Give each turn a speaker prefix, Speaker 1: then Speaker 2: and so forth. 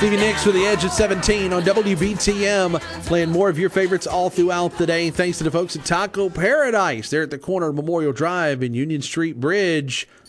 Speaker 1: Stevie Nicks with The Edge at 17 on WBTM, playing more of your favorites all throughout the day. Thanks to the folks at Taco Paradise. They're at the corner of Memorial Drive and Union Street Bridge.